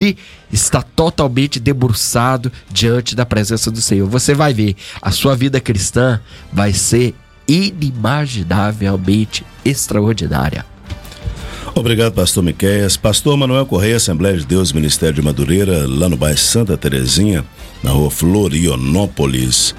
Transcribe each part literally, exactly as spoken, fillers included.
ali está totalmente debruçado diante da presença do Senhor. Você vai ver, a sua vida cristã vai ser inimaginavelmente extraordinária. Obrigado, pastor Miqueias. Pastor Manuel Correia, Assembleia de Deus, Ministério de Madureira, lá no bairro Santa Terezinha, na rua Florianópolis.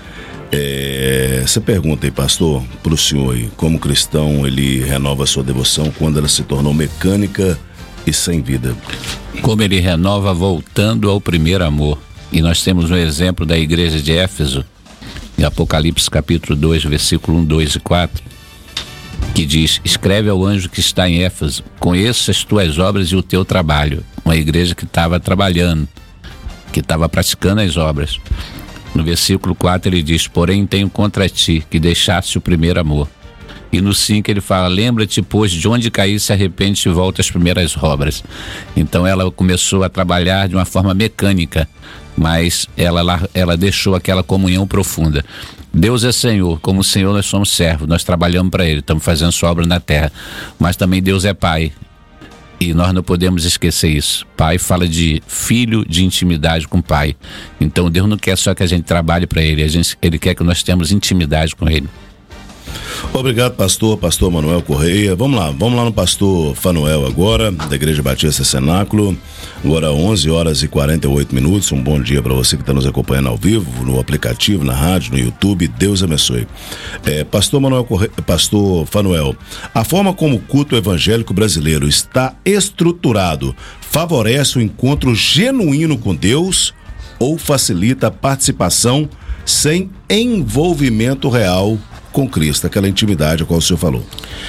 É, você pergunta aí, pastor, para o senhor aí, como cristão ele renova a sua devoção quando ela se tornou mecânica e sem vida? Como ele renova voltando ao primeiro amor. E nós temos um exemplo da igreja de Éfeso, em Apocalipse capítulo dois, versículo um, dois e quatro, que diz: escreve ao anjo que está em Éfeso, conheço as tuas obras e o teu trabalho. Uma igreja que estava trabalhando, que estava praticando as obras. No versículo quatro ele diz: porém tenho contra ti que deixaste o primeiro amor. E no cinco ele fala: lembra-te, pois, de onde caíste, arrepende-te e volta às primeiras obras. Então ela começou a trabalhar de uma forma mecânica, mas ela, ela deixou aquela comunhão profunda. Deus é Senhor, como Senhor nós somos servos, nós trabalhamos para Ele, estamos fazendo sua obra na terra, mas também Deus é Pai, e nós não podemos esquecer isso. Pai fala de filho, de intimidade com o Pai. Então Deus não quer só que a gente trabalhe para Ele, a gente, Ele quer que nós tenhamos intimidade com Ele. Obrigado, pastor, pastor Manuel Correia. Vamos lá, vamos lá no pastor Fanuel agora, da Igreja Batista Cenáculo. Agora onze horas e quarenta e oito minutos. Um bom dia para você que está nos acompanhando ao vivo, no aplicativo, na rádio, no YouTube. Deus abençoe. É, pastor Manuel Correia, pastor Fanuel, a forma como o culto evangélico brasileiro está estruturado favorece o encontro genuíno com Deus ou facilita a participação sem envolvimento real com Cristo, aquela intimidade a qual o senhor falou?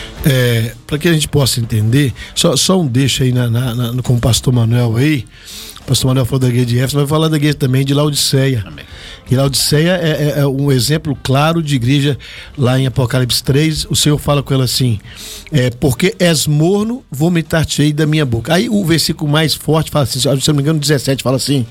É, para que a gente possa entender, só, só um deixa aí na, na, na, com o pastor Manuel aí. O pastor Manuel falou da igreja de Éfeso, vai falar da igreja também de Laodiceia. Amém. E Laodiceia é, é, é um exemplo claro de igreja. Lá em Apocalipse três, o Senhor fala com ela assim: é, porque és morno, vomitar-te-ei da minha boca. Aí o versículo mais forte fala assim, se eu não me engano, dezessete, fala assim: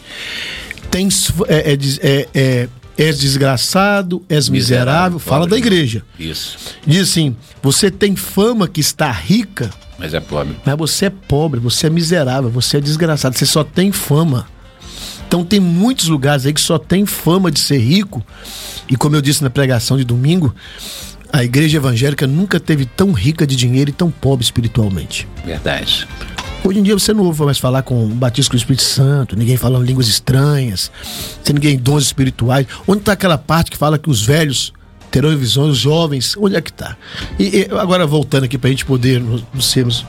tens é, é, é, é és desgraçado, és miserável, miserável fala pobre, da igreja. Isso. Diz assim: você tem fama que está rica, mas é pobre. Mas você é pobre, você é miserável, você é desgraçado, você só tem fama. Então tem muitos lugares aí que só tem fama de ser rico. E como eu disse na pregação de domingo, a igreja evangélica nunca teve tão rica de dinheiro e tão pobre espiritualmente. Verdade. Hoje em dia você não ouve mais falar com batismo com o Espírito Santo, ninguém falando línguas estranhas, sem ninguém dons espirituais. Onde está aquela parte que fala que os velhos terão visões, os jovens, onde é que está? E, e agora voltando aqui para a gente poder nos, nos sermos...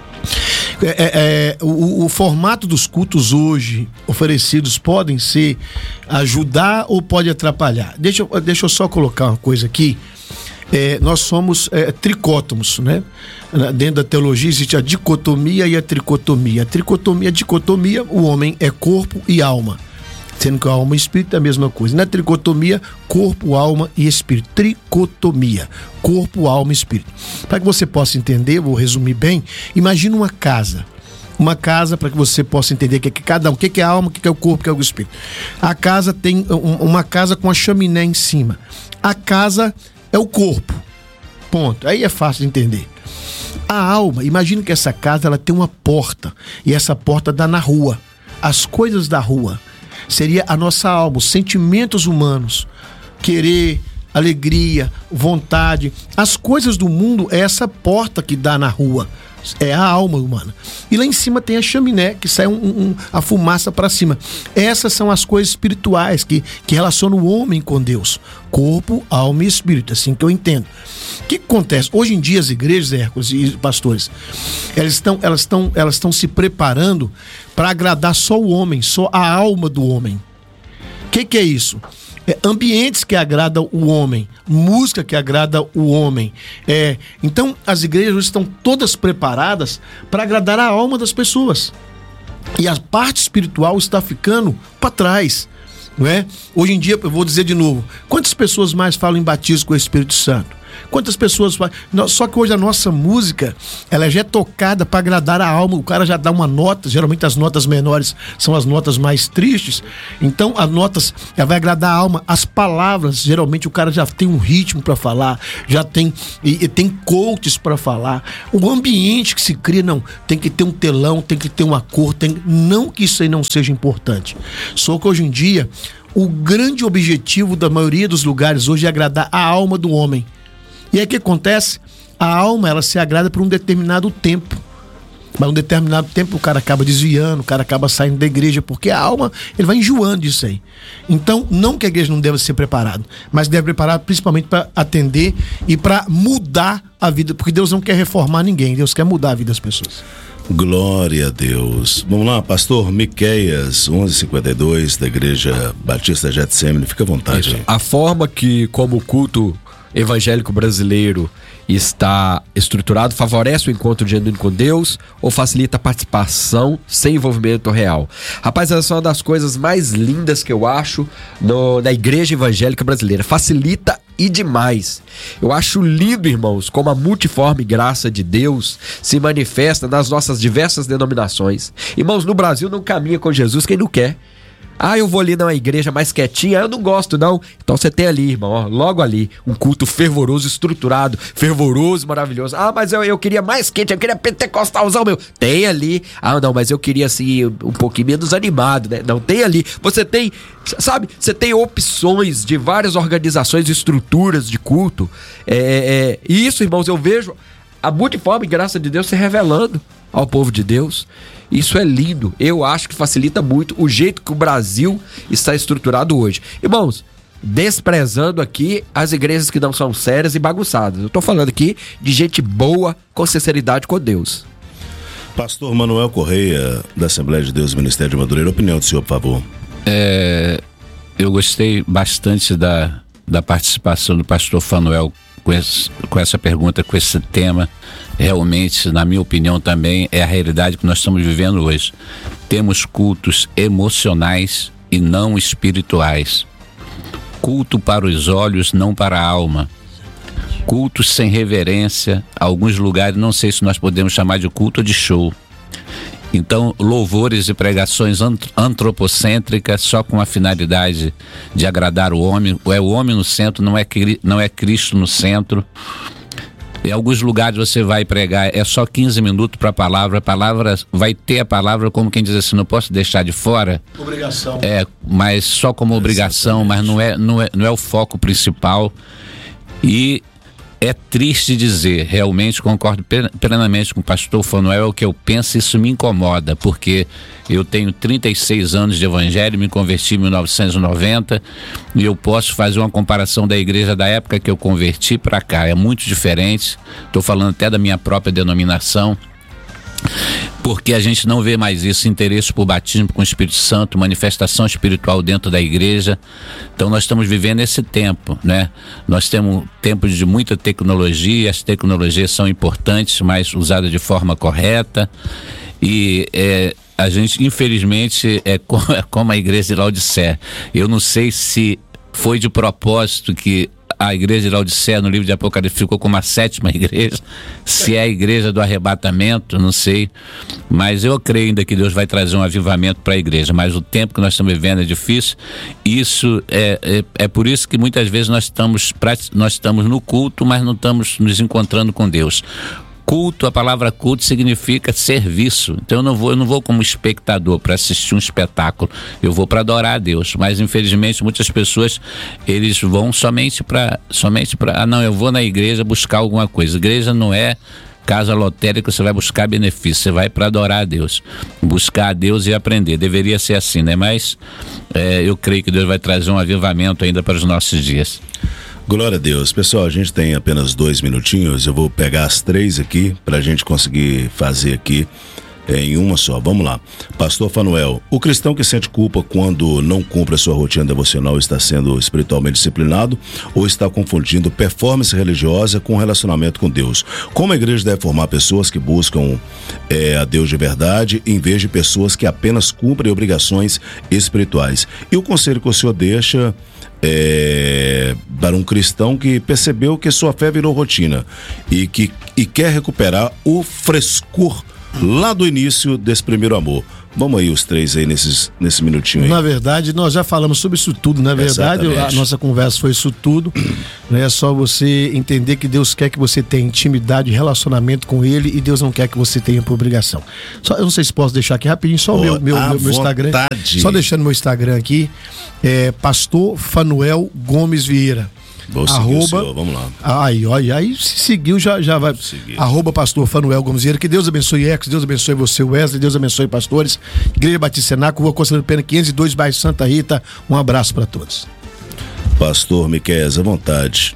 É, é, é, o, o formato dos cultos hoje oferecidos podem ser ajudar ou pode atrapalhar. Deixa, deixa eu só colocar uma coisa aqui. É, nós somos é, tricótomos, né? Dentro da teologia existe a dicotomia e a tricotomia. A tricotomia, a dicotomia, o homem é corpo e alma, sendo que a alma e espírito é a mesma coisa. Na tricotomia, corpo, alma e espírito. Tricotomia, corpo, alma e espírito. Para que você possa entender, vou resumir bem, imagina uma casa. Uma casa, para que você possa entender o que é cada um, o que é a alma, o que é o corpo, o que é o espírito. A casa tem um, uma casa com a chaminé em cima. A casa é o corpo. Ponto. Aí é fácil de entender. A alma, imagina que essa casa ela tem uma porta, e essa porta dá na rua. As coisas da rua seria a nossa alma, os sentimentos humanos, querer, alegria, vontade. As coisas do mundo é essa porta que dá na rua. É a alma humana. E lá em cima tem a chaminé, que sai um, um, a fumaça para cima. Essas são as coisas espirituais que, que relacionam o homem com Deus. Corpo, alma e espírito, assim que eu entendo. O que acontece? Hoje em dia as igrejas, Hércules e pastores, elas estão, elas estão, elas estão se preparando para agradar só o homem, só a alma do homem. O que, que é isso? É, ambientes que agradam o homem, música que agrada o homem. É, então, as igrejas estão todas preparadas para agradar a alma das pessoas. E a parte espiritual está ficando para trás. Não é? Hoje em dia, eu vou dizer de novo, quantas pessoas mais falam em batismo com o Espírito Santo? Quantas pessoas... Só que hoje a nossa música, ela já é tocada para agradar a alma. O cara já dá uma nota, geralmente as notas menores são as notas mais tristes. Então, as notas, ela vai agradar a alma. As palavras, geralmente o cara já tem um ritmo para falar, já tem, e, e tem coaches para falar. O ambiente que se cria, não, tem que ter um telão, tem que ter uma cor, tem, não que isso aí não seja importante. Só que hoje em dia, o grande objetivo da maioria dos lugares hoje é agradar a alma do homem. E aí o que acontece? A alma, ela se agrada por um determinado tempo. Mas um determinado tempo o cara acaba desviando, o cara acaba saindo da igreja, porque a alma, ele vai enjoando disso aí. Então, não que a igreja não deva ser preparada, mas deve preparar principalmente para atender e para mudar a vida, porque Deus não quer reformar ninguém, Deus quer mudar a vida das pessoas. Glória a Deus. Vamos lá, pastor Miqueias, onze cinquenta e dois, da Igreja Batista Getsemane, fica à vontade. Isso. A forma que, como o culto evangélico brasileiro está estruturado, favorece o encontro genuíno com Deus ou facilita a participação sem envolvimento real? Rapaz, essa é uma das coisas mais lindas que eu acho no, na igreja evangélica brasileira. Facilita e demais. Eu acho lindo, irmãos, como a multiforme graça de Deus se manifesta nas nossas diversas denominações. Irmãos, no Brasil não caminha com Jesus quem não quer. Ah, eu vou ali numa igreja mais quietinha, eu não gosto não. Então você tem ali, irmão, ó, logo ali, um culto fervoroso, estruturado, fervoroso, maravilhoso. Ah, mas eu, eu queria mais quente, eu queria pentecostalzão, meu. Tem ali. Ah, não, mas eu queria assim, um pouquinho menos animado, né? Não, tem ali. Você tem, sabe, você tem opções de várias organizações e estruturas de culto. É, é, e isso, irmãos, eu vejo a multiforme graça de Deus se revelando ao povo de Deus. Isso é lindo. Eu acho que facilita muito o jeito que o Brasil está estruturado hoje. Irmãos, desprezando aqui as igrejas que não são sérias e bagunçadas. Eu estou falando aqui de gente boa, com sinceridade com Deus. Pastor Manuel Correia, da Assembleia de Deus, Ministério de Madureira, opinião do senhor, por favor. É, eu gostei bastante da, da participação do pastor Fanuel com, esse, com essa pergunta, com esse tema. Realmente, na minha opinião também, é a realidade que nós estamos vivendo hoje. Temos cultos emocionais e não espirituais. Culto para os olhos, não para a alma. Cultos sem reverência. Alguns lugares, não sei se nós podemos chamar de culto ou de show. Então, louvores e pregações antropocêntricas só com a finalidade de agradar o homem. É o homem no centro, não é, não é Cristo no centro. Em alguns lugares você vai pregar, é só quinze minutos para a palavra, a palavra vai ter a palavra como quem diz assim, não posso deixar de fora. Obrigação. É, mas só como obrigação, mas não é, não é, não é o foco principal. E é triste dizer, realmente concordo plenamente com o pastor Fanuel, é o que eu penso, isso me incomoda, porque eu tenho trinta e seis anos de evangelho, me converti em mil novecentos e noventa e eu posso fazer uma comparação da igreja da época que eu converti para cá, é muito diferente, estou falando até da minha própria denominação, porque a gente não vê mais isso, interesse por batismo com o Espírito Santo, manifestação espiritual dentro da igreja. Então nós estamos vivendo esse tempo, né? Nós temos tempos de muita tecnologia, as tecnologias são importantes, mas usadas de forma correta, e é, a gente infelizmente é como, é como a igreja de Laodiceia. Eu não sei se foi de propósito que a igreja de Laodiceia no livro de Apocalipse ficou como a sétima igreja, se é a igreja do arrebatamento, não sei, mas eu creio ainda que Deus vai trazer um avivamento para a igreja, mas o tempo que nós estamos vivendo é difícil. Isso é, é, é por isso que muitas vezes nós estamos, nós estamos no culto, mas não estamos nos encontrando com Deus. Culto, a palavra culto significa serviço. Então eu não vou, eu não vou como espectador para assistir um espetáculo. Eu vou para adorar a Deus. Mas infelizmente muitas pessoas eles vão somente para somente para ah não, eu vou na igreja buscar alguma coisa. Igreja não é casa lotérica, você vai buscar benefício, você vai para adorar a Deus, buscar a Deus e aprender. Deveria ser assim, né? Mas é, eu creio que Deus vai trazer um avivamento ainda para os nossos dias. Glória a Deus. Pessoal, a gente tem apenas dois minutinhos, eu vou pegar as três aqui para a gente conseguir fazer aqui em uma só. Vamos lá. Pastor Fanuel, o cristão que sente culpa quando não cumpre a sua rotina devocional está sendo espiritualmente disciplinado ou está confundindo performance religiosa com relacionamento com Deus? Como a igreja deve formar pessoas que buscam é, a Deus de verdade em vez de pessoas que apenas cumprem obrigações espirituais? E o conselho que o senhor deixa É, para um cristão que percebeu que sua fé virou rotina e que e quer recuperar o frescor lá do início desse primeiro amor. Vamos aí os três aí nesses, nesse minutinho aí. Na verdade, nós já falamos sobre isso tudo. Na verdade, Exatamente. a nossa conversa foi isso tudo. Não é só você entender que Deus quer que você tenha intimidade, relacionamento com Ele, e Deus não quer que você tenha por obrigação. Só, eu não sei se posso deixar aqui rapidinho, só oh, o meu, meu, meu, meu Instagram. Só deixando meu Instagram aqui, é Pastor Fanuel Gomes Vieira. Vou arroba, senhor, vamos lá. Aí, olha, aí se seguiu, já, já vai. Arroba Pastor Fanuel Gomes Vieira. Que Deus abençoe Ex, Deus abençoe você, Wesley, Deus abençoe pastores. Igreja Batista Cenáculo, Rua Conselheiro Pena quinhentos e dois, bairro Santa Rita. Um abraço para todos. Pastor Miqueias, à vontade.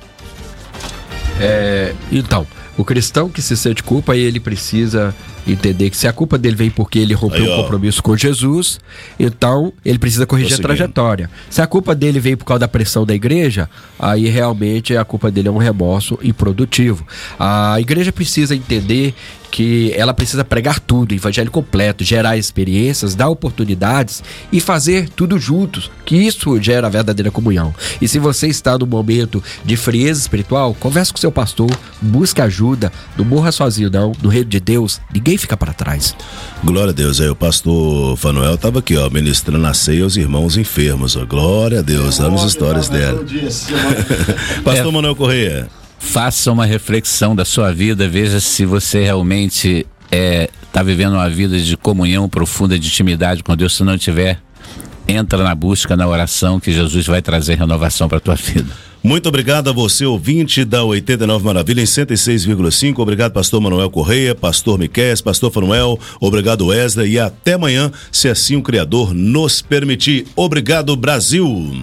É, então, o cristão que se sente culpa, ele precisa entender que se a culpa dele vem porque ele rompeu um compromisso com Jesus, então ele precisa corrigir a trajetória. Se a culpa dele veio por causa da pressão da igreja, aí realmente a culpa dele é um remorso improdutivo. A igreja precisa entender que ela precisa pregar tudo, evangelho completo, gerar experiências, dar oportunidades e fazer tudo juntos, que isso gera a verdadeira comunhão. E se você está no momento de frieza espiritual, converse com seu pastor, busque ajuda, não morra sozinho não, no reino de Deus, ninguém fica para trás. Glória a Deus, aí o pastor Fanuel estava aqui, ó, ministrando a ceia aos irmãos enfermos, ó. Glória a Deus, dando as histórias dela. Pastor é. Manuel Correia. Faça uma reflexão da sua vida, veja se você realmente está é, vivendo uma vida de comunhão profunda, de intimidade com Deus. Se não tiver, entra na busca, na oração, que Jesus vai trazer renovação para a tua vida. Muito obrigado a você, ouvinte da oitenta e nove Maravilha em cento e seis vírgula cinco. Obrigado, pastor Manuel Correia, pastor Miqueias, pastor Fanuel. Obrigado, Wesley. E até amanhã, se assim o Criador nos permitir. Obrigado, Brasil.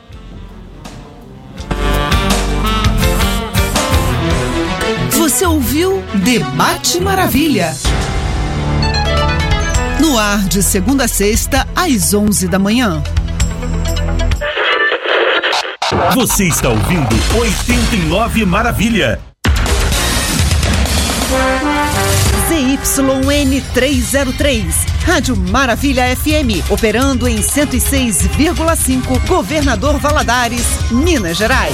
Você ouviu Debate Maravilha. No ar de segunda a sexta, às onze da manhã. Você está ouvindo oitenta e nove Maravilha. Z Y N trezentos e três, Rádio Maravilha F M, operando em cento e seis vírgula cinco, Governador Valadares, Minas Gerais.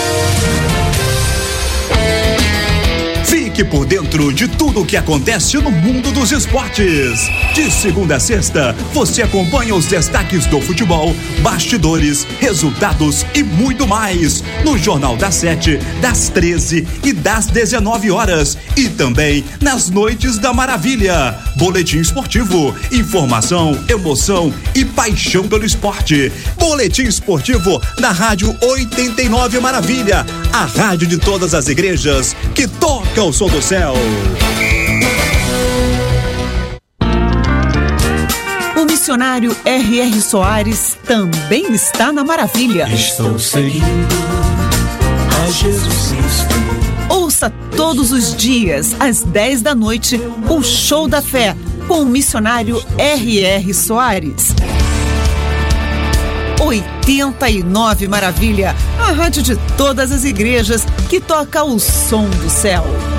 Fique por dentro de tudo o que acontece no mundo dos esportes. De segunda a sexta, você acompanha os destaques do futebol, bastidores, resultados e muito mais no Jornal das Sete, das treze e das dezenove horas. E também nas Noites da Maravilha. Boletim esportivo, informação, emoção e paixão pelo esporte. Boletim esportivo na Rádio oitenta e nove Maravilha, a rádio de todas as igrejas que toca o som do céu. O missionário R R Soares também está na Maravilha. Estou seguindo a Jesus Cristo. Ouça todos os dias, às dez da noite, o Show da Fé, com o missionário R R Soares. oitenta e nove Maravilha, a rádio de todas as igrejas que toca o som do céu.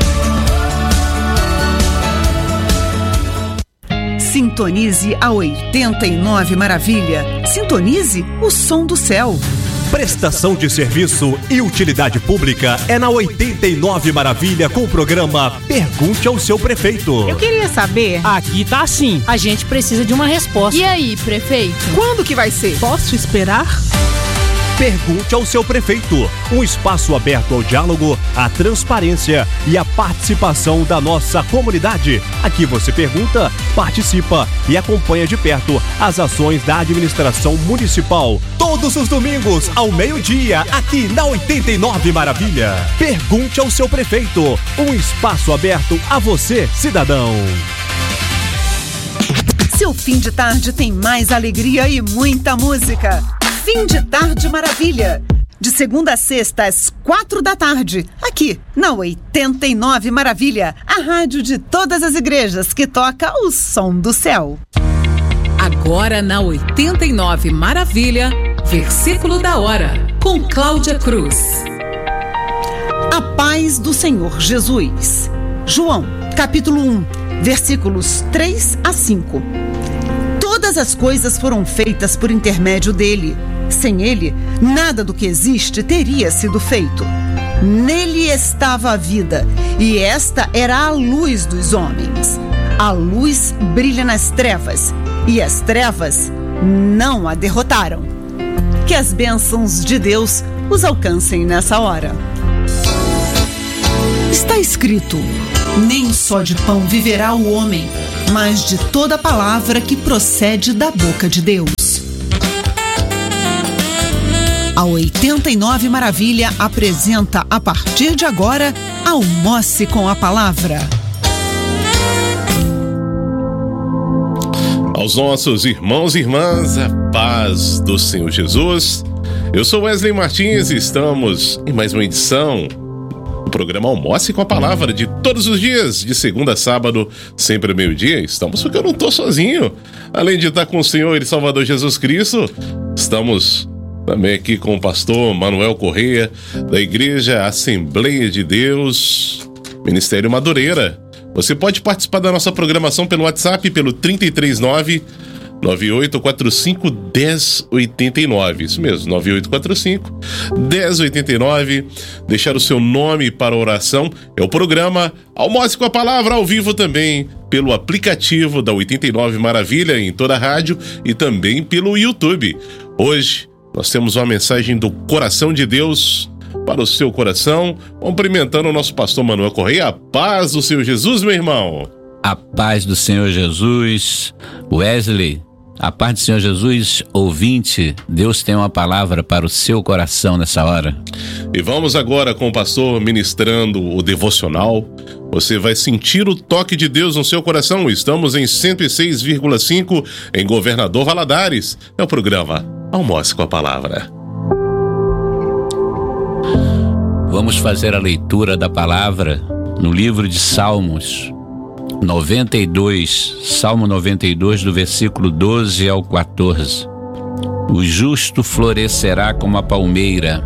Sintonize a oitenta e nove Maravilha. Sintonize o som do céu. Prestação de serviço e utilidade pública é na oitenta e nove Maravilha, com o programa Pergunte ao Seu Prefeito. Eu queria saber. Aqui tá assim. A gente precisa de uma resposta. E aí, prefeito? Quando que vai ser? Posso esperar? Pergunte ao seu prefeito, um espaço aberto ao diálogo, à transparência e à participação da nossa comunidade. Aqui você pergunta, participa e acompanha de perto as ações da administração municipal. Todos os domingos, ao meio-dia, aqui na oitenta e nove Maravilha. Pergunte ao seu prefeito, um espaço aberto a você, cidadão. Seu fim de tarde tem mais alegria e muita música. Fim de Tarde Maravilha. De segunda a sexta, às quatro da tarde, aqui na oitenta e nove Maravilha, a rádio de todas as igrejas que toca o som do céu. Agora na oitenta e nove Maravilha, versículo da hora, com Cláudia Cruz. A paz do Senhor Jesus. João, capítulo um, versículos três a cinco. Todas as coisas foram feitas por intermédio dele. Sem ele, nada do que existe teria sido feito. Nele estava a vida, e esta era a luz dos homens. A luz brilha nas trevas, e as trevas não a derrotaram. Que as bênçãos de Deus os alcancem nessa hora. Está escrito: nem só de pão viverá o homem, mas de toda palavra que procede da boca de Deus. A oitenta e nove Maravilha apresenta, a partir de agora, Almoce com a Palavra. Aos nossos irmãos e irmãs, a paz do Senhor Jesus. Eu sou Wesley Martins e estamos em mais uma edição do programa Almoce com a Palavra, de todos os dias, de segunda a sábado, sempre ao meio-dia. Estamos porque eu não estou sozinho. Além de estar com o Senhor e Salvador Jesus Cristo, estamos também aqui com o pastor Manuel Correia, da Igreja Assembleia de Deus, Ministério Madureira. Você pode participar da nossa programação pelo WhatsApp, pelo trinta e três nove, nove oito quatro cinco, um zero oito nove. Isso mesmo, nove oito quatro cinco, um zero oito nove. Deixar o seu nome para a oração. É o programa Almoce com a Palavra, ao vivo também pelo aplicativo da oitenta e nove Maravilha, em toda a rádio, e também pelo YouTube. Hoje nós temos uma mensagem do coração de Deus para o seu coração, cumprimentando o nosso pastor Manuel Correia. A paz do Senhor Jesus, meu irmão. A paz do Senhor Jesus. Wesley, a paz do Senhor Jesus, ouvinte, Deus tem uma palavra para o seu coração nessa hora. E vamos agora com o pastor ministrando o devocional. Você vai sentir o toque de Deus no seu coração. Estamos em cento e seis vírgula cinco em Governador Valadares. É o programa Almoce com a Palavra. Vamos fazer a leitura da palavra no livro de Salmos noventa e dois, Salmo noventa e dois, do versículo doze ao quatorze. O justo florescerá como a palmeira,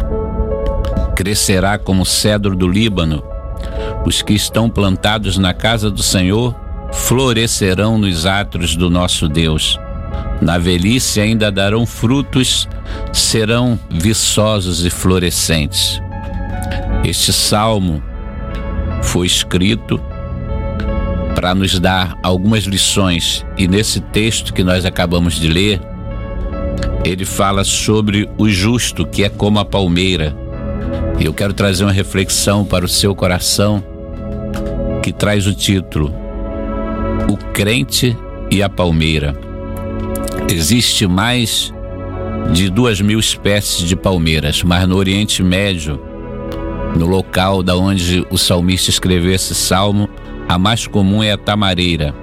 crescerá como o cedro do Líbano. Os que estão plantados na casa do Senhor florescerão nos átrios do nosso Deus. Na velhice ainda darão frutos, serão viçosos e florescentes. Este salmo foi escrito para nos dar algumas lições, e nesse texto que nós acabamos de ler, ele fala sobre o justo, que é como a palmeira. E eu quero trazer uma reflexão para o seu coração, que traz o título: O Crente e a Palmeira. Existe mais de duas mil espécies de palmeiras, mas no Oriente Médio, no local da onde o salmista escreveu esse salmo, a mais comum é a tamareira.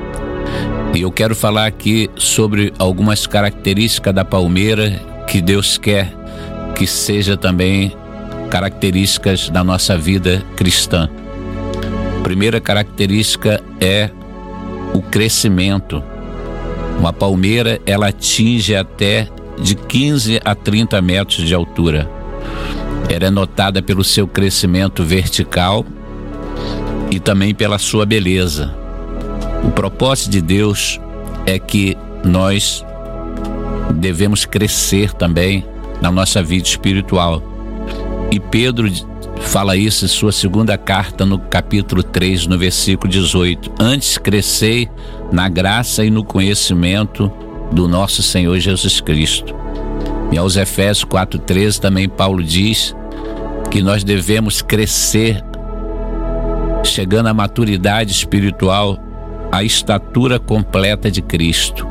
E eu quero falar aqui sobre algumas características da palmeira que Deus quer que seja também características da nossa vida cristã. A primeira característica é o crescimento. Uma palmeira, ela atinge até de quinze a trinta metros de altura. Ela é notada pelo seu crescimento vertical e também pela sua beleza. O propósito de Deus é que nós devemos crescer também na nossa vida espiritual. E Pedro fala isso em sua segunda carta, no capítulo três, no versículo dezoito. Antes crescei na graça e no conhecimento do nosso Senhor Jesus Cristo. E aos Efésios quatro, treze também Paulo diz que nós devemos crescer, chegando à maturidade espiritual, à estatura completa de Cristo.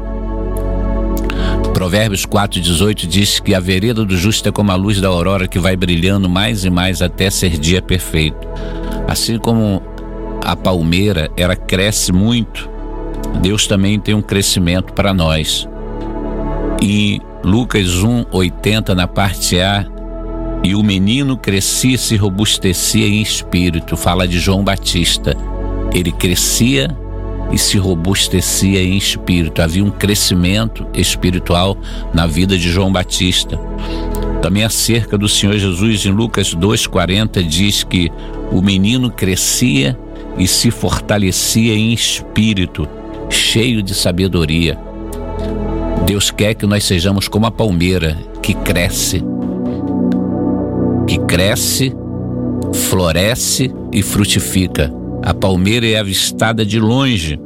Provérbios quatro, dezoito diz que a vereda do justo é como a luz da aurora, que vai brilhando mais e mais até ser dia perfeito. Assim como a palmeira, ela cresce muito, Deus também tem um crescimento para nós. E Lucas um, oitenta, na parte A, E o menino crescia e se robustecia em espírito. Fala de João Batista. Ele crescia e se robustecia em espírito. Havia um crescimento espiritual na vida de João Batista. Também acerca do Senhor Jesus, em Lucas dois, quarenta, diz que o menino crescia e se fortalecia em espírito, cheio de sabedoria. Deus quer que nós sejamos como a palmeira, que cresce, que cresce, floresce e frutifica. A palmeira é avistada de longe.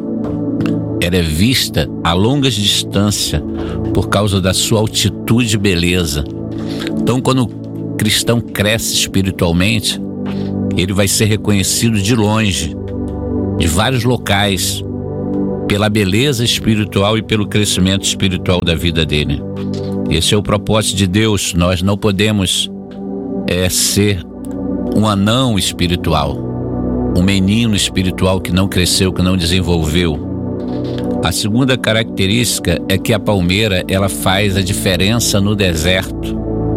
Ela é vista a longas distâncias por causa da sua altitude e beleza. Então, quando o cristão cresce espiritualmente, ele vai ser reconhecido de longe, de vários locais, pela beleza espiritual e pelo crescimento espiritual da vida dele. Esse é o propósito de Deus. Nós não podemos é, ser um anão espiritual, um menino espiritual que não cresceu, que não desenvolveu. A segunda característica é que a palmeira, ela faz a diferença no deserto.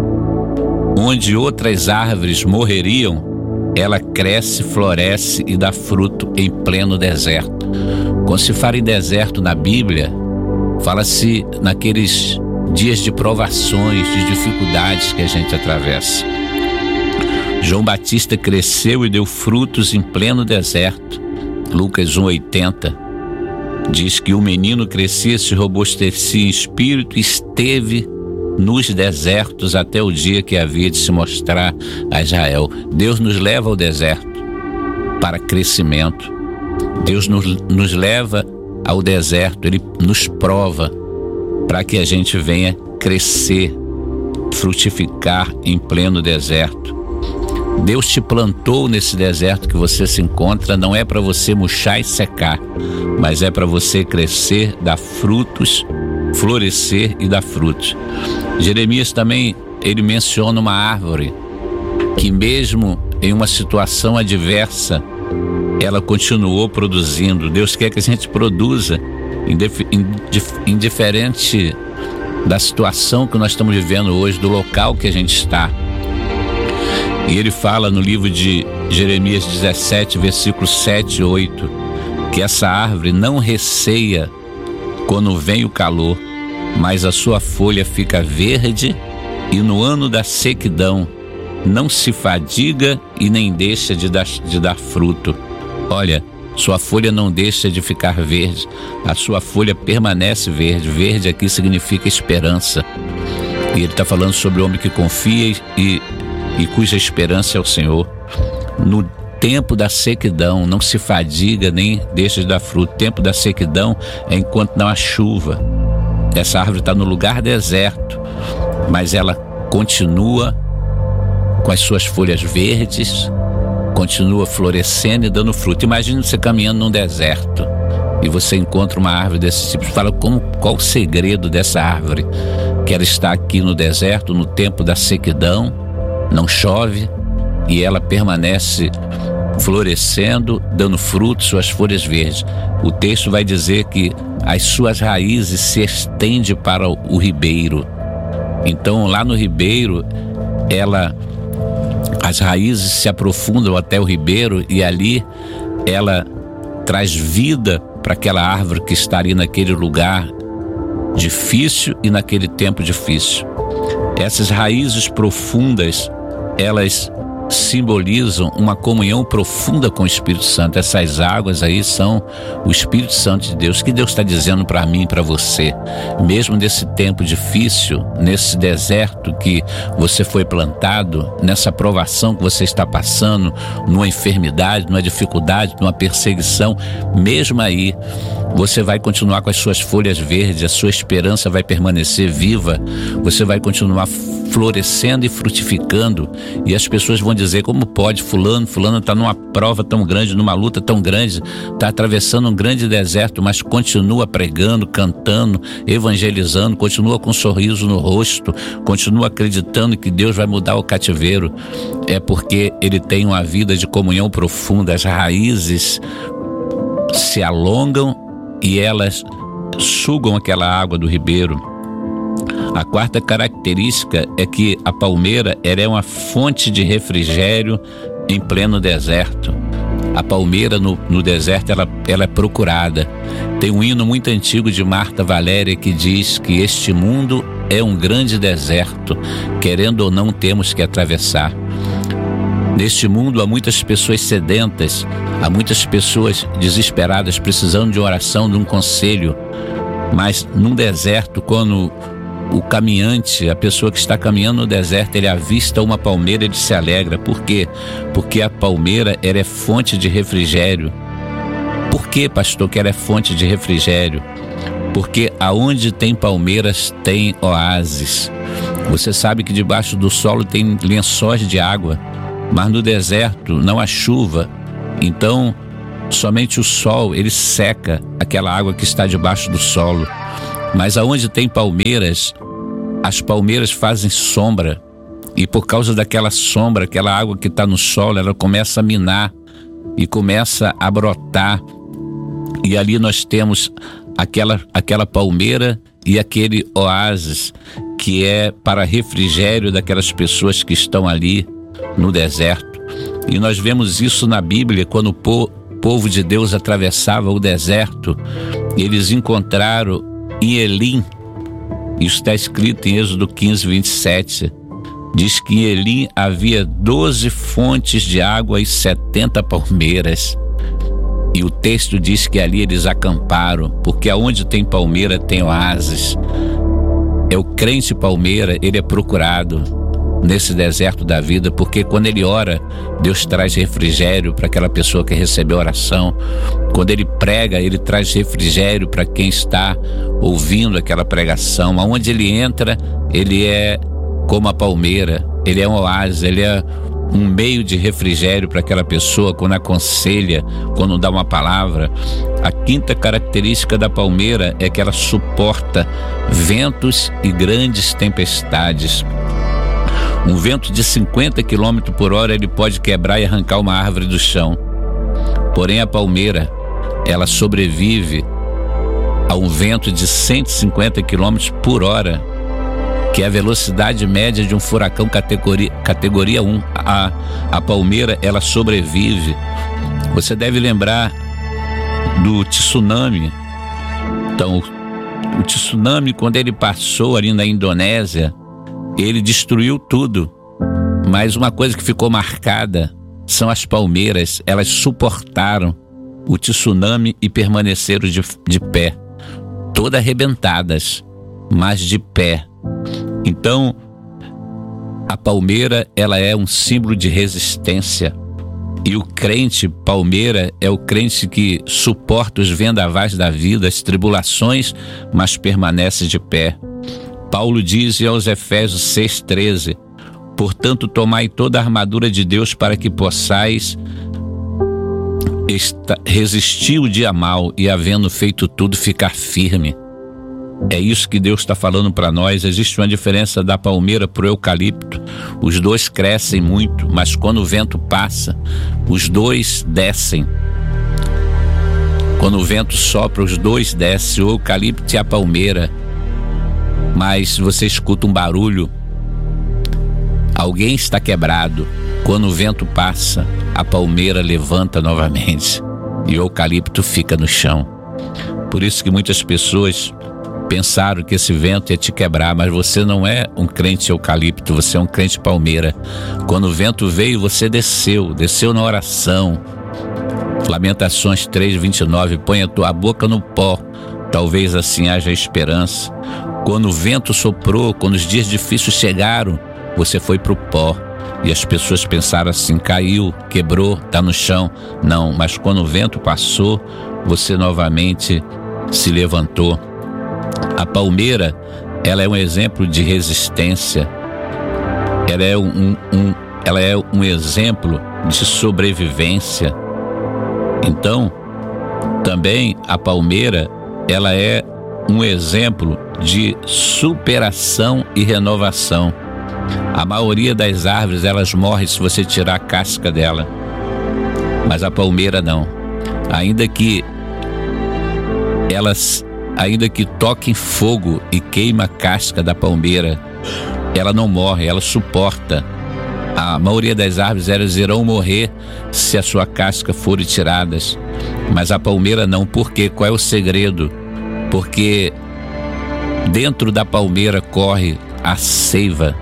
Onde outras árvores morreriam, ela cresce, floresce e dá fruto em pleno deserto. Quando se fala em deserto na Bíblia, fala-se naqueles dias de provações, de dificuldades que a gente atravessa. João Batista cresceu e deu frutos em pleno deserto. Lucas um, oitenta diz que o menino crescia, se robustecia em espírito e esteve nos desertos até o dia que havia de se mostrar a Israel. Deus nos leva ao deserto para crescimento. Deus nos, nos leva ao deserto, Ele nos prova para que a gente venha crescer, frutificar em pleno deserto. Deus te plantou nesse deserto que você se encontra, não é para você murchar e secar, mas é para você crescer, dar frutos, florescer e dar frutos. Jeremias também, ele menciona uma árvore que mesmo em uma situação adversa, ela continuou produzindo. Deus quer que a gente produza, indiferente da situação que nós estamos vivendo hoje, do local que a gente está. E ele fala no livro de Jeremias dezessete, versículos sete e oito, que essa árvore não receia quando vem o calor, mas a sua folha fica verde e no ano da sequidão não se fadiga e nem deixa de dar, de dar fruto. Olha, sua folha não deixa de ficar verde, a sua folha permanece verde. Verde aqui significa esperança. E ele está falando sobre o homem que confia e, e cuja esperança é o Senhor. No tempo da sequidão, não se fadiga nem deixa de dar fruto. O tempo da sequidão é enquanto não há chuva. Essa árvore está no lugar deserto, mas ela continua com as suas folhas verdes, continua florescendo e dando fruto. Imagina você caminhando num deserto e você encontra uma árvore desse tipo. Fala como, qual o segredo dessa árvore? Que ela está aqui no deserto, no tempo da sequidão, não chove e ela permanece florescendo, dando frutos, suas folhas verdes. O texto vai dizer que as suas raízes se estendem para o ribeiro. Então lá no ribeiro, ela, as raízes se aprofundam até o ribeiro e ali ela traz vida para aquela árvore que está ali naquele lugar difícil e naquele tempo difícil. Essas raízes profundas, elas simbolizam uma comunhão profunda com o Espírito Santo. Essas águas aí são o Espírito Santo de Deus. O que Deus está dizendo para mim e para você? Mesmo nesse tempo difícil, nesse deserto que você foi plantado, nessa provação que você está passando, numa enfermidade, numa dificuldade, numa perseguição, mesmo aí, você vai continuar com as suas folhas verdes, a sua esperança vai permanecer viva, você vai continuar florescendo e frutificando, e as pessoas vão dizer: como pode fulano, fulano está numa prova tão grande, numa luta tão grande, está atravessando um grande deserto, mas continua pregando, cantando, evangelizando, continua com um sorriso no rosto, continua acreditando que Deus vai mudar o cativeiro. É porque ele tem uma vida de comunhão profunda, as raízes se alongam e elas sugam aquela água do ribeiro. A quarta característica é que a palmeira ela é uma fonte de refrigério em pleno deserto. A palmeira no, no deserto ela, ela é procurada. Tem um hino muito antigo de Marta Valéria que diz que este mundo é um grande deserto, querendo ou não temos que atravessar. Neste mundo há muitas pessoas sedentas, há muitas pessoas desesperadas, precisando de oração, de um conselho. Mas num deserto, quando o caminhante, a pessoa que está caminhando no deserto, ele avista uma palmeira, ele se alegra. Por quê? Porque a palmeira ela é fonte de refrigério. Por que, pastor, que ela é fonte de refrigério? Porque aonde tem palmeiras tem oásis. Você sabe que debaixo do solo tem lençóis de água, mas no deserto não há chuva. Então somente o sol ele seca aquela água que está debaixo do solo. Mas aonde tem palmeiras, as palmeiras fazem sombra, e por causa daquela sombra, aquela água que está no solo, ela começa a minar e começa a brotar, e ali nós temos aquela, aquela palmeira e aquele oásis que é para refrigério daquelas pessoas que estão ali no deserto. E nós vemos isso na Bíblia, quando o po- povo de Deus atravessava o deserto, eles encontraram em Elim, isso está escrito em Êxodo quinze, vinte e sete, diz que em Elim havia doze fontes de água e setenta palmeiras. E o texto diz que ali eles acamparam, porque aonde tem palmeira tem oásis. É o crente palmeira, ele é procurado nesse deserto da vida, porque quando ele ora, Deus traz refrigério para aquela pessoa que recebeu a oração. Quando ele prega, ele traz refrigério para quem está ouvindo aquela pregação. Aonde ele entra, ele é como a palmeira, ele é um oásis, ele é um meio de refrigério para aquela pessoa quando aconselha, quando dá uma palavra. A quinta característica da palmeira é que ela suporta ventos e grandes tempestades. Um vento de cinquenta quilômetros por hora ele pode quebrar e arrancar uma árvore do chão. Porém a palmeira, ela sobrevive a um vento de cento e cinquenta quilômetros por hora, que é a velocidade média de um furacão categoria, categoria um. A, a palmeira, ela sobrevive. Você deve lembrar do tsunami. Então, o, o tsunami, quando ele passou ali na Indonésia, ele destruiu tudo. Mas uma coisa que ficou marcada são as palmeiras. Elas suportaram o tsunami e permaneceram de, de pé. Todas arrebentadas, mas de pé. Então, a palmeira, ela é um símbolo de resistência. E o crente palmeira é o crente que suporta os vendavais da vida, as tribulações, mas permanece de pé. Paulo diz aos Efésios seis, treze, portanto, tomai toda a armadura de Deus para que possais esta, resistir o dia mau e, havendo feito tudo, ficar firme. É isso que Deus está falando para nós. Existe uma diferença da palmeira para o eucalipto. Os dois crescem muito, mas quando o vento passa, os dois descem. Quando o vento sopra, os dois descem, o eucalipto e a palmeira. Mas você escuta um barulho, alguém está quebrado. Quando o vento passa, a palmeira levanta novamente e o eucalipto fica no chão. Por isso que muitas pessoas pensaram que esse vento ia te quebrar, mas você não é um crente eucalipto, você é um crente palmeira. Quando o vento veio, você desceu, desceu na oração. Lamentações três, vinte e nove, põe a tua boca no pó, talvez assim haja esperança. Quando o vento soprou, quando os dias difíceis chegaram, você foi pro pó. E as pessoas pensaram assim, caiu, quebrou, tá no chão. Não, mas quando o vento passou, você novamente se levantou. A palmeira, ela é um exemplo de resistência. Ela é um, um, ela é um exemplo de sobrevivência. Então, também a palmeira, ela é um exemplo de superação e renovação. A maioria das árvores, elas morrem se você tirar a casca dela, mas a palmeira não. Ainda que elas ainda que toque em fogo e queima a casca da palmeira, ela não morre, ela suporta. A maioria das árvores, elas irão morrer se a sua casca for tirada, mas a palmeira não. Por quê? Qual é o segredo? Porque dentro da palmeira corre a seiva,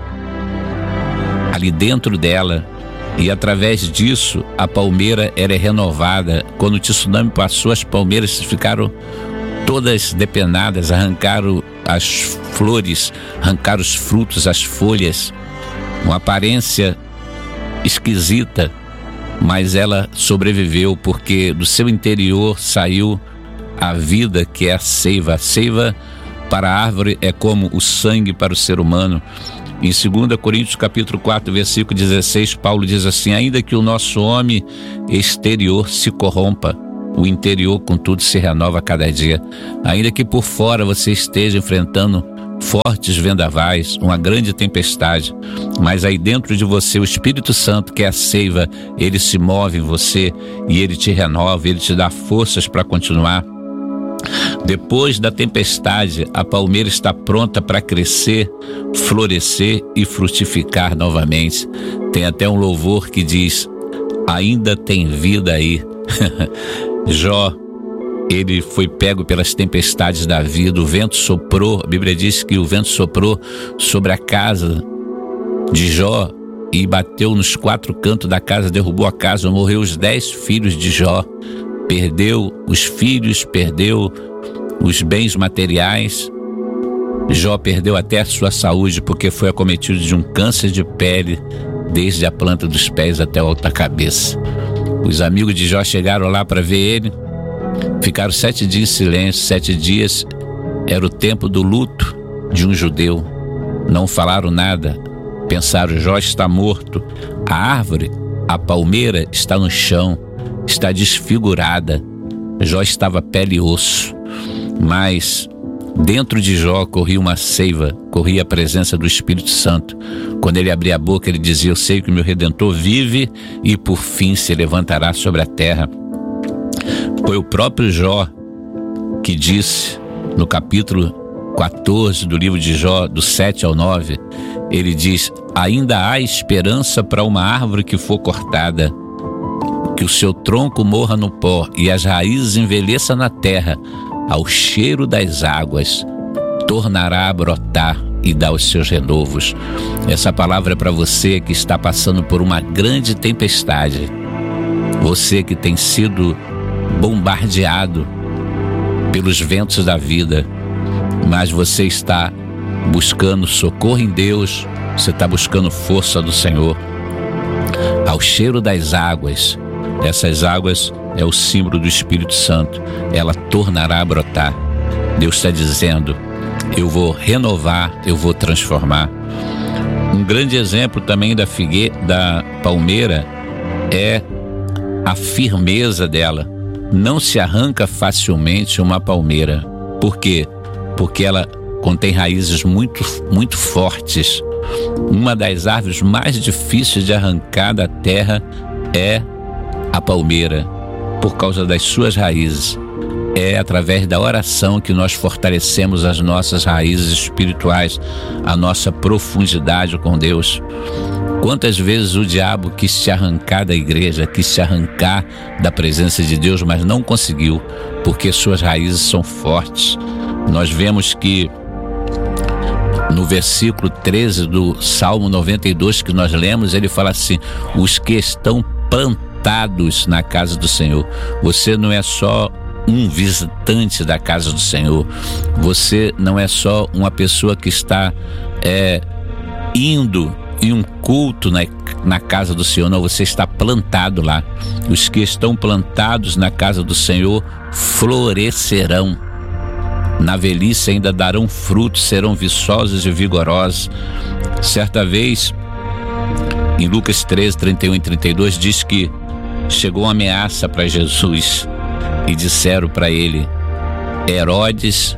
ali dentro dela, e através disso a palmeira era renovada. Quando o tsunami passou, as palmeiras ficaram todas depenadas, arrancaram as flores, arrancaram os frutos, as folhas, uma aparência esquisita, mas ela sobreviveu, porque do seu interior saiu a vida, que é a seiva. A seiva para a árvore é como o sangue para o ser humano. Em dois Coríntios capítulo quatro, versículo dezesseis, Paulo diz assim: ainda que o nosso homem exterior se corrompa, o interior contudo se renova a cada dia. Ainda que por fora você esteja enfrentando fortes vendavais, uma grande tempestade, mas aí dentro de você o Espírito Santo, que é a seiva, ele se move em você e ele te renova, ele te dá forças para continuar. Depois da tempestade, a palmeira está pronta para crescer, florescer e frutificar novamente. Tem até um louvor que diz: ainda tem vida aí. Jó, ele foi pego pelas tempestades da vida, o vento soprou, a Bíblia diz que o vento soprou sobre a casa de Jó e bateu nos quatro cantos da casa, derrubou a casa, morreu os dez filhos de Jó, perdeu os filhos, perdeu os bens materiais. Jó perdeu até a sua saúde, porque foi acometido de um câncer de pele, desde a planta dos pés até a alta cabeça. Os amigos de Jó chegaram lá para ver ele, ficaram sete dias em silêncio. Sete dias era o tempo do luto de um judeu. Não falaram nada, pensaram: Jó está morto. A árvore, a palmeira, está no chão, está desfigurada. Jó estava pele e osso, mas dentro de Jó corria uma seiva, corria a presença do Espírito Santo. Quando ele abria a boca, ele dizia: eu sei que o meu Redentor vive e por fim se levantará sobre a terra. Foi o próprio Jó que disse no capítulo quatorze do livro de Jó, do sete ao nove, ele diz: ainda há esperança para uma árvore que for cortada, que o seu tronco morra no pó e as raízes envelheçam na terra. Ao cheiro das águas tornará a brotar e dar os seus renovos. Essa palavra é para você que está passando por uma grande tempestade, você que tem sido bombardeado pelos ventos da vida, mas você está buscando socorro em Deus, você está buscando força do Senhor. Ao cheiro das águas, essas águas é o símbolo do Espírito Santo, ela tornará a brotar. Deus está dizendo: eu vou renovar, eu vou transformar. Um grande exemplo também da figueira, da palmeira, é a firmeza dela. Não se arranca facilmente uma palmeira. Por quê? Porque ela contém raízes muito, muito fortes. Uma das árvores mais difíceis de arrancar da terra é a palmeira, por causa das suas raízes. É através da oração que nós fortalecemos as nossas raízes espirituais, a nossa profundidade com Deus. Quantas vezes o diabo quis se arrancar da igreja, quis se arrancar da presença de Deus, mas não conseguiu, porque suas raízes são fortes. Nós vemos que no versículo treze do Salmo noventa e dois que nós lemos, ele fala assim: os que estão plantados na casa do Senhor. Você não é só um visitante da casa do Senhor, você não é só uma pessoa que está é, indo em um culto na, na casa do Senhor, não, você está plantado lá. Os que estão plantados na casa do Senhor florescerão, na velhice ainda darão frutos, serão viçosos e vigorosos. Certa vez, em Lucas treze, trinta e um e trinta e dois, diz que chegou uma ameaça para Jesus e disseram para ele: Herodes,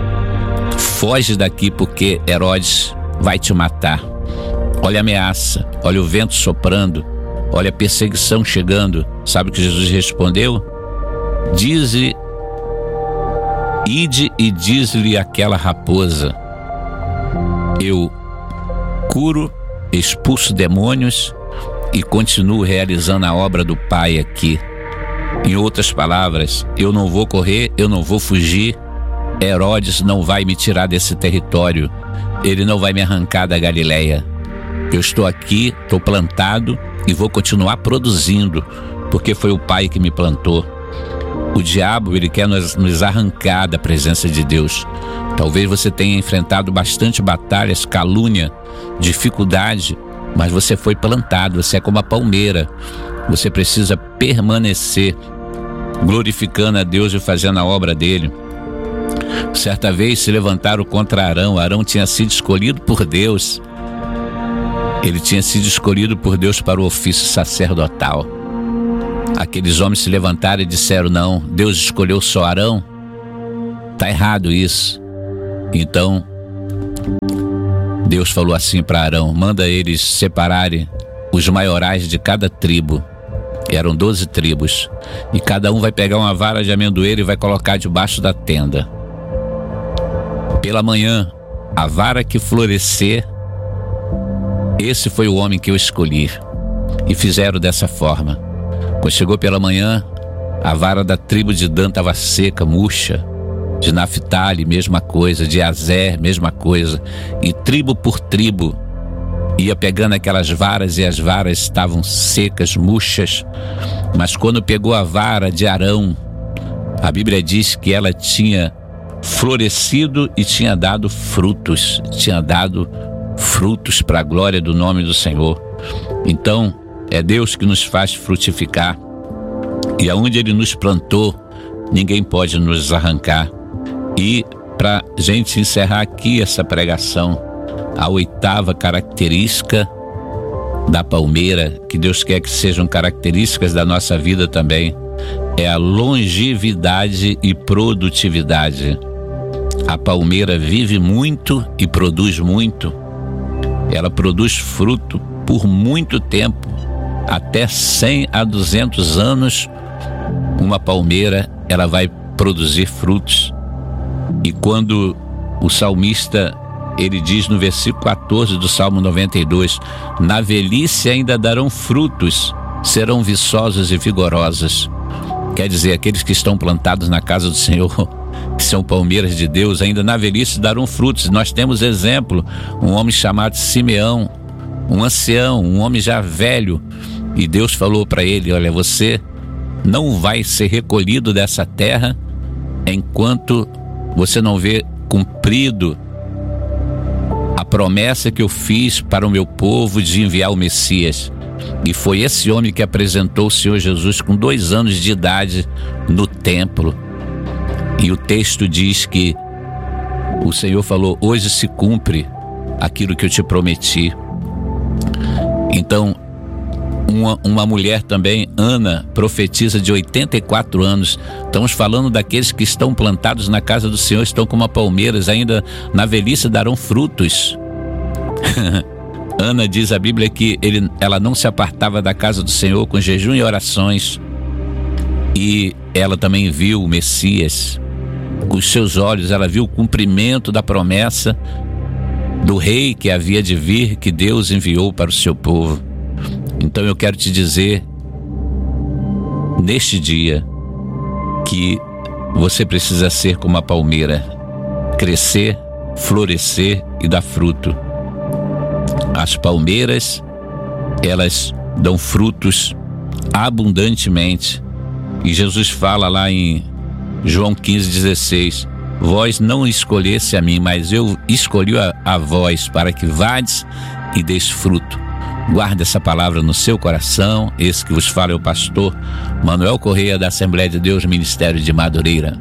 foge daqui porque Herodes vai te matar. Olha a ameaça, olha o vento soprando, olha a perseguição chegando. Sabe o que Jesus respondeu? Dize Ide e diz-lhe aquela raposa: eu curo, expulso demônios e continuo realizando a obra do Pai aqui. Em outras palavras, eu não vou correr, eu não vou fugir. Herodes não vai me tirar desse território. Ele não vai me arrancar da Galileia. Eu estou aqui, estou plantado e vou continuar produzindo, porque foi o Pai que me plantou. O diabo, ele quer nos, nos arrancar da presença de Deus. Talvez você tenha enfrentado bastante batalhas, calúnia, dificuldade, mas você foi plantado, você é como a palmeira. Você precisa permanecer glorificando a Deus e fazendo a obra dele. Certa vez se levantaram contra Arão. Arão tinha sido escolhido por Deus. Ele tinha sido escolhido por Deus para o ofício sacerdotal. Aqueles homens se levantaram e disseram: não, Deus escolheu só Arão. Está errado isso. Então Deus falou assim para Arão: manda eles separarem os maiorais de cada tribo. Eram doze tribos, e cada um vai pegar uma vara de amendoeira e vai colocar debaixo da tenda. Pela manhã, a vara que florescer, esse foi o homem que eu escolhi. E fizeram dessa forma. Quando chegou pela manhã, a vara da tribo de Dan estava seca, murcha. De Naphtali, mesma coisa. De Azer, mesma coisa. E tribo por tribo ia pegando aquelas varas, e as varas estavam secas, murchas. Mas quando pegou a vara de Arão, a Bíblia diz que ela tinha florescido e tinha dado frutos, tinha dado frutos para a glória do nome do Senhor. Então, é Deus que nos faz frutificar, e aonde Ele nos plantou, ninguém pode nos arrancar. E para a gente encerrar aqui essa pregação, a oitava característica da palmeira, que Deus quer que sejam características da nossa vida também, é a longevidade e produtividade. A palmeira vive muito e produz muito. Ela produz fruto por muito tempo, até cem a duzentos anos. Uma palmeira, ela vai produzir frutos. E quando o salmista, ele diz no versículo quatorze do Salmo noventa e dois: na velhice ainda darão frutos, serão viçosos e vigorosos. Quer dizer, aqueles que estão plantados na casa do Senhor, que são palmeiras de Deus, ainda na velhice darão frutos. Nós temos exemplo, um homem chamado Simeão, um ancião, um homem já velho, e Deus falou para ele: olha, você não vai ser recolhido dessa terra enquanto você não vê cumprido a promessa que eu fiz para o meu povo de enviar o Messias. E foi esse homem que apresentou o Senhor Jesus com dois anos de idade no templo. E o texto diz que o Senhor falou: hoje se cumpre aquilo que eu te prometi. Então, uma, uma mulher também, Ana, profetiza, de oitenta e quatro anos. Estamos falando daqueles que estão plantados na casa do Senhor, estão como palmeiras, ainda na velhice darão frutos. Ana, diz a Bíblia, que ele, ela não se apartava da casa do Senhor com jejum e orações. E ela também viu o Messias. Com os seus olhos, ela viu o cumprimento da promessa do rei que havia de vir, que Deus enviou para o seu povo. Então eu quero te dizer, neste dia, que você precisa ser como a palmeira, crescer, florescer e dar fruto. As palmeiras, elas dão frutos abundantemente. E Jesus fala lá em João quinze, dezesseis: vós não escolhesse a mim, mas eu escolhi a, a vós, para que vades e deis fruto. Guarda essa palavra no seu coração. Esse que vos fala é o pastor Manuel Correia, da Assembleia de Deus, Ministério de Madureira.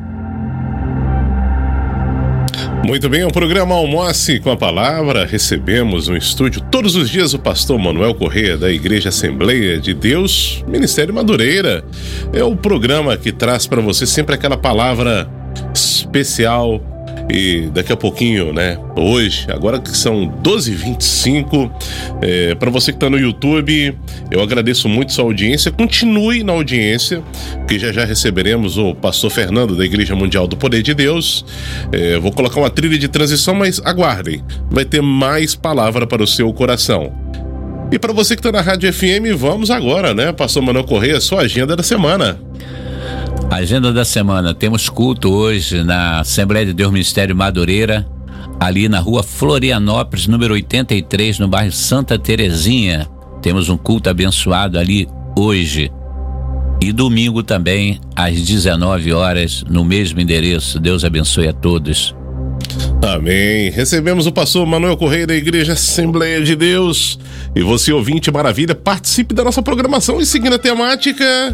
Muito bem, o programa Almoce com a Palavra. Recebemos no estúdio todos os dias o pastor Manuel Correia, da Igreja Assembleia de Deus, Ministério Madureira. É o programa que traz para você sempre aquela palavra especial, E daqui a pouquinho, né? Hoje, agora que são doze e vinte e cinco, é, para você que está no YouTube, eu agradeço muito sua audiência. Continue na audiência, porque já já receberemos o pastor Fernando da Igreja Mundial do Poder de Deus. É, vou colocar uma trilha de transição, mas aguardem, vai ter mais palavra para o seu coração. E para você que está na Rádio F M, vamos agora, né? Pastor Manuel Correia, sua agenda da semana. Agenda da semana, temos culto hoje na Assembleia de Deus Ministério Madureira, ali na rua Florianópolis, número oitenta e três, no bairro Santa Terezinha. Temos um culto abençoado ali hoje. E domingo também, às dezenove horas, no mesmo endereço. Deus abençoe a todos. Amém. Recebemos o pastor Manuel Correia da Igreja Assembleia de Deus. E você, ouvinte maravilha, participe da nossa programação e seguindo a temática...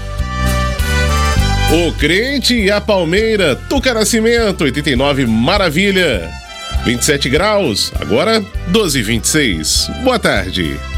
O Crente e a Palmeira, Tuca Nascimento, oitenta e nove, Maravilha, vinte e sete graus, agora doze e vinte e seis. Boa tarde.